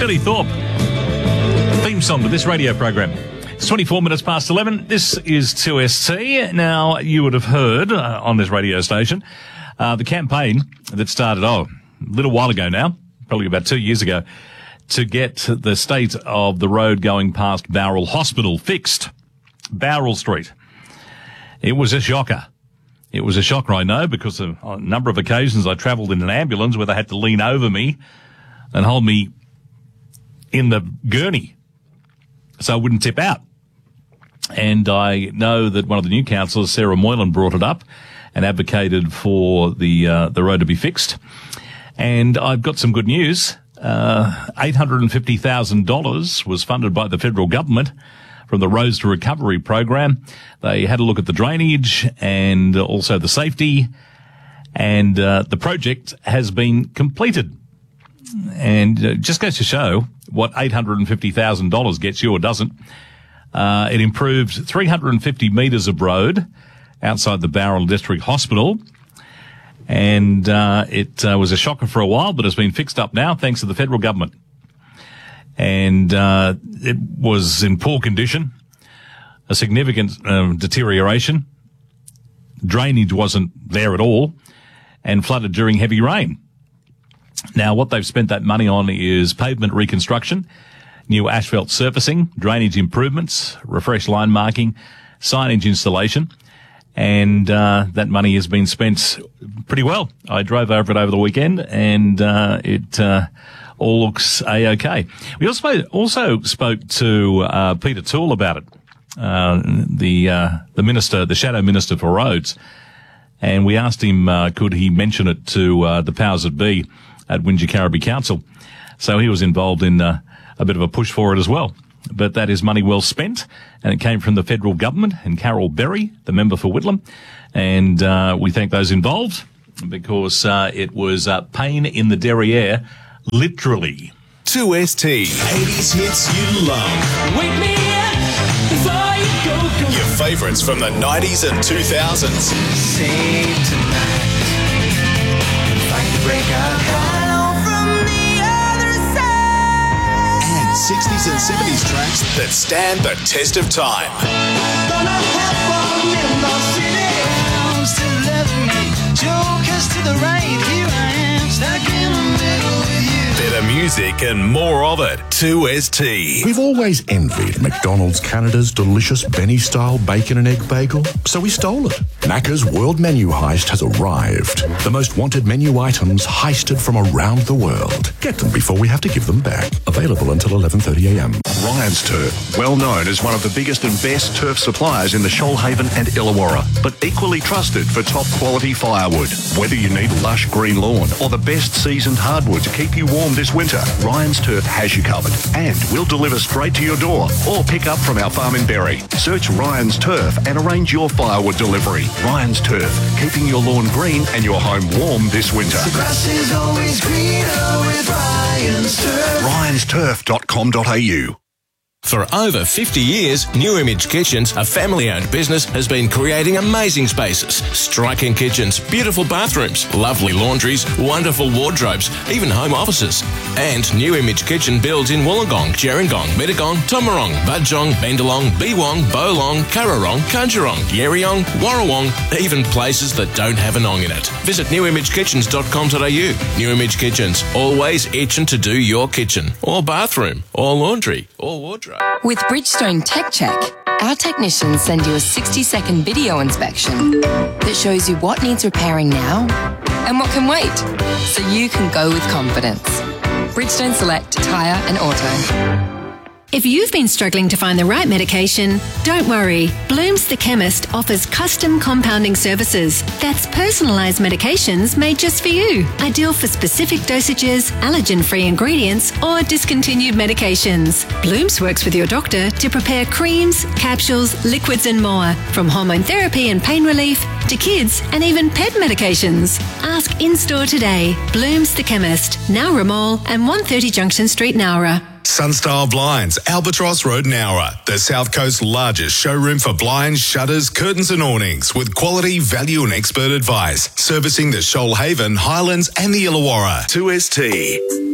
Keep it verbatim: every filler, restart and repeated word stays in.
Shirley Thorpe. Theme song to this radio program. It's twenty-four minutes past eleven. This is two S T. Now, you would have heard uh, on this radio station uh, the campaign that started, oh, a little while ago now, probably about two years ago, to get the state of the road going past Bowral Hospital fixed. Bowral Street. It was a shocker. It was a shocker, I know, because of, on a number of occasions I travelled in an ambulance where they had to lean over me and hold me in the gurney so I wouldn't tip out. And I know that one of the new councillors, Sarah Moylan, brought it up and advocated for the uh, the road to be fixed. And I've got some good news. Uh, eight hundred fifty thousand dollars was funded by the federal government from the Roads to Recovery program. They had a look at the drainage and also the safety, and uh, the project has been completed. And uh, just goes to show what eight hundred fifty thousand dollars gets you or doesn't. Uh, it improved three hundred fifty metres of road outside the Bowral District Hospital. And uh, it uh, was a shocker for a while, but it's been fixed up now thanks to the federal government. And uh, it was in poor condition, a significant um, deterioration. Drainage wasn't there at all and flooded during heavy rain. Now, what they've spent that money on is pavement reconstruction, new asphalt surfacing, drainage improvements, refreshed line marking, signage installation, and uh, that money has been spent pretty well. I drove over it over the weekend, and uh, it uh, all looks A-OK. We also also spoke to uh, Peter Toole about it, uh, the uh, the minister, the shadow minister for roads, and we asked him uh, could he mention it to uh, the powers that be at Wingecarribee Council. So he was involved in uh, a bit of a push for it as well. But that is money well spent, and it came from the federal government and Carol Berry, the member for Whitlam. And uh, we thank those involved because uh, it was uh, pain in the derriere, literally. two S T. eighties hits you love. Wake me up before you go, go. Your favourites from the nineties and two thousands. Save tonight. Fight to break our heart. sixties and seventies tracks that stand the test of time. Gonna have fun in the city. Still loving me. Jokers to the right. Here I am, stuck in the middle with you. Better music and more of it. two S T. We've always envied McDonald's Canada's delicious Benny-style bacon and egg bagel, so we stole it. Macca's World Menu Heist has arrived. The most wanted menu items heisted from around the world. Get them before we have to give them back. Available until eleven thirty a m. Ryan's Turf, well known as one of the biggest and best turf suppliers in the Shoalhaven and Illawarra, but equally trusted for top quality firewood. Whether you need lush green lawn or the best seasoned hardwood to keep you warm this winter, Ryan's Turf has you covered. And we'll deliver straight to your door or pick up from our farm in Berry. Search Ryan's Turf and arrange your firewood delivery. Ryan's Turf, keeping your lawn green and your home warm this winter. The grass is always greener with Ryan's Turf. ryans turf dot com dot a u. For over fifty years, New Image Kitchens, a family-owned business, has been creating amazing spaces. Striking kitchens, beautiful bathrooms, lovely laundries, wonderful wardrobes, even home offices. And New Image Kitchen builds in Wollongong, Gerringong, Mittagong, Tomarong, Budjong, Bendalong, Beewong, Bolong, Currarong, Kunjarong, Yerriong, Warrawong, even places that don't have an ong in it. Visit new image kitchens dot com dot a u. New Image Kitchens, always itching to do your kitchen, or bathroom, or laundry, or wardrobe. With Bridgestone Tech Check, our technicians send you a sixty second video inspection that shows you what needs repairing now and what can wait, so you can go with confidence. Bridgestone Select Tyre and Auto. If you've been struggling to find the right medication, don't worry. Bloom's the Chemist offers custom compounding services. That's personalised medications made just for you. Ideal for specific dosages, allergen-free ingredients, or discontinued medications. Bloom's works with your doctor to prepare creams, capsules, liquids and more. From hormone therapy and pain relief to kids and even pet medications. Ask in-store today. Bloom's the Chemist, Nowra Mall and one thirty Junction Street, Nowra. Sunstyle Blinds, Albatross Road, Nowra, the South Coast's largest showroom for blinds, shutters, curtains and awnings with quality, value and expert advice. Servicing the Shoalhaven, Highlands and the Illawarra. two S T.